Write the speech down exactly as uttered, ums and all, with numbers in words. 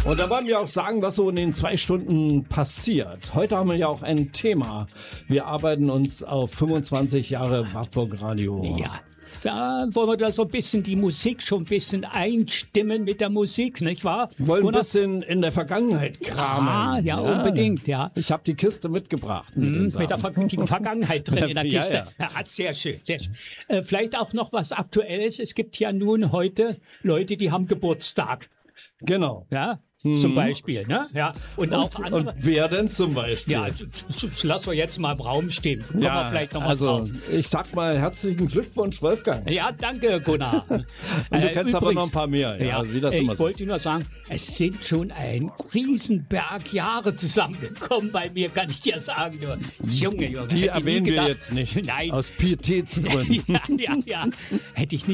Und da wollen wir auch sagen, was so in den zwei Stunden passiert. Heute haben wir ja auch ein Thema. Wir arbeiten uns auf fünfundzwanzig Jahre Wartburg Radio. Ja. Da wollen wir da so ein bisschen die Musik schon ein bisschen einstimmen mit der Musik, nicht wahr? Wollen ein bisschen in der Vergangenheit kramen. Ja, ja, ja. Unbedingt, ja. Ich habe die Kiste mitgebracht. Mit, mhm, mit der Ver die Vergangenheit drin in der Kiste. Ja, ja. Ja, sehr schön, sehr schön. Äh, vielleicht auch noch was Aktuelles. Es gibt ja nun heute Leute, die haben Geburtstag. Genau. Ja. Zum Beispiel, ne? Ja. Und, und auch andere. Und wer denn zum Beispiel? Ja, das lassen wir jetzt mal im Raum stehen. Kommen ja, wir vielleicht noch mal also drauf. Ich sag mal herzlichen Glückwunsch, Wolfgang. Ja, danke, Gunnar. Und du äh, kennst übrigens, aber noch ein paar mehr. Ja, ja, wie das ich immer wollte so. nur sagen, es sind schon ein Riesenberg Jahre zusammengekommen bei mir, kann ich dir sagen. Nur. Junge, Junge. Die erwähnen wir jetzt nicht, Nein. aus Pietätsgründen. ja, ja, ja. Hätte ich nie